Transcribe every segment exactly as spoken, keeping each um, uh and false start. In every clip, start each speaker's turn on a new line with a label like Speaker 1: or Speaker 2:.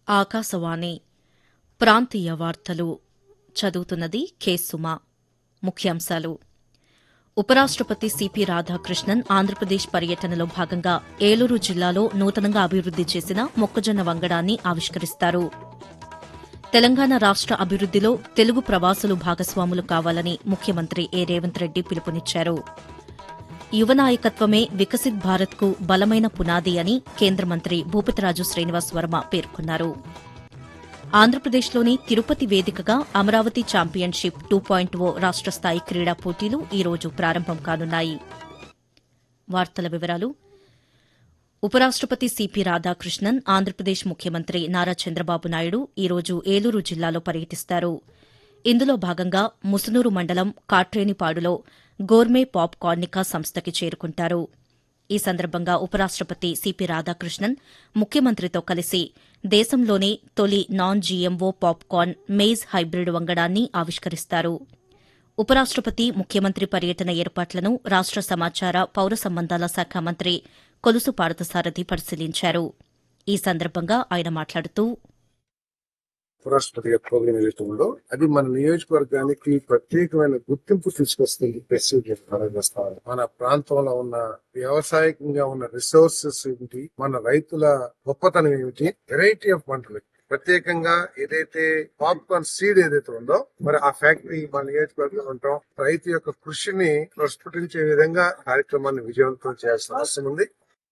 Speaker 1: ఆకాశవాణి ప్రాంతీయ వార్తలు చదువుతున్నది కె సుమ. ముఖ్యాంశాలు. ఉపరాష్టపతి సిపి రాధాకృష్ణన్ ఆంధ్రప్రదేశ్ పర్యటనలో భాగంగా ఏలూరు జిల్లాలో నూతనంగా అభివృద్ది చేసిన మొక్కజొన్న వంగడాన్ని ఆవిష్కరిస్తారు. తెలంగాణ రాష్ట అభివృద్దిలో తెలుగు ప్రవాసులు భాగస్వాములు కావాలని ముఖ్యమంత్రి ఏ రేవంత్ రెడ్డి పిలుపునిచ్చారు. యువ నాయకత్వమే వికసిత్ భారత్కు బలమైన పునాది అని కేంద్ర మంత్రి భూపతిరాజు శ్రీనివాస్ వర్మ పేర్కొన్నారు. ఆంధ్రప్రదేశ్లోని తిరుపతి వేదికగా అమరావతి ఛాంపియన్షిప్ టూ పాయింట్ ఓ రాష్ట స్థాయి క్రీడా పోటీలు ఈ రోజు ప్రారంభం కానున్నాయి. వార్తల వివరాలు. ఉపరాష్టపతి సిపి రాధాకృష్ణన్ ఆంధ్రప్రదేశ్ ముఖ్యమంత్రి నారా చంద్రబాబు నాయుడు ఈ రోజు ఏలూరు జిల్లాలో పర్యటిస్తారు. ఇందులో భాగంగా ముసునూరు మండలం కాట్రేనిపాడులో గోర్మే పాప్ కార్నికా సంస్థకి చేరుకుంటారు. ఈ సందర్భంగా ఉపరాష్టపతి సిపి రాధాకృష్ణన్ ముఖ్యమంత్రితో కలిసి దేశంలోనే తొలి non GMO popcorn maize hybrid వంగడాన్ని ఆవిష్కరిస్తారు. ఉపరాష్టపతి ముఖ్యమంత్రి పర్యటన ఏర్పాట్లను రాష్ట సమాచార పౌర సంబంధాల శాఖ మంత్రి కొలుసు పార్థసారథి పరిశీలించారు. ఈ సందర్భంగా ఆయన మాట్లాడుతూ
Speaker 2: ఉపరాష్ట్రపతి ప్రోగ్రాం ఏదైతే ఉందో అది మన నియోజకవర్గానికి ప్రత్యేకమైన గుర్తింపు తీసుకొస్తుంది. మన ప్రాంతంలో ఉన్న వ్యవసాయకంగా ఉన్న రిసోర్సెస్ ఏమిటి, మన రైతుల గొప్పతనం ఏమిటి, వెరైటీ ఆఫ్ పంటలు, ప్రత్యేకంగా ఏదైతే పాప్కార్న్ సీడ్ ఏదైతే ఉందో మరి ఆ ఫ్యాక్టరీ మన నియోజకవర్గంలో ఉంటాం. రైతు యొక్క కృషిని ప్రస్ఫుటించే విధంగా కార్యక్రమాన్ని విజయవంతం చేయాల్సిన అవసరం ఉంది.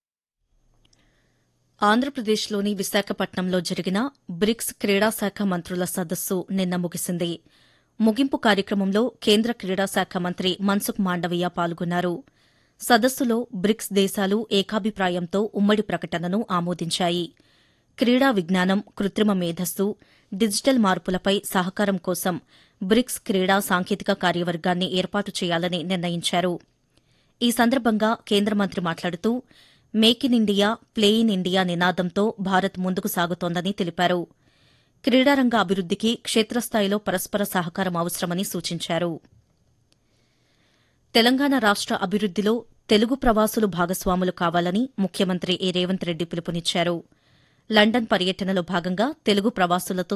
Speaker 1: ఆంధ్రప్రదేశ్లోని విశాఖపట్నంలో జరిగిన బ్రిక్స్ క్రీడాశాఖ మంత్రుల సదస్సు నిన్న ముగిసింది. ముగింపు కార్యక్రమంలో కేంద్ర క్రీడాశాఖ మంత్రి మన్సుఖ్ మాండవీయ పాల్గొన్నారు. సదస్సులో బ్రిక్స్ దేశాలు ఏకాభిప్రాయంతో ఉమ్మడి ప్రకటనను ఆమోదించాయి. క్రీడా విజ్ఞానం, కృత్రిమ మేధస్సు, డిజిటల్ మార్పులపై సహకారం కోసం బ్రిక్స్ క్రీడా సాంకేతిక కార్యవర్గాన్ని ఏర్పాటు చేయాలని నిర్ణయించారు. ఈ సందర్భంగా కేంద్ర మంత్రి మాట్లాడుతూ make in India, play in India నినాదంతో భారత్ ముందుకు సాగుతోందని తెలిపారు. క్రీడారంగ అభివృద్దికి క్షేత్రస్థాయిలో పరస్పర సహకారం అవసరమని సూచించారు. తెలంగాణ రాష్ట అభివృద్దిలో తెలుగు ప్రవాసులు భాగస్వాములు కావాలని ముఖ్యమంత్రి ఏ రేవంత్ రెడ్డి పిలుపునిచ్చారు. లండన్ పర్యటనలో భాగంగా తెలుగు ప్రవాసులతో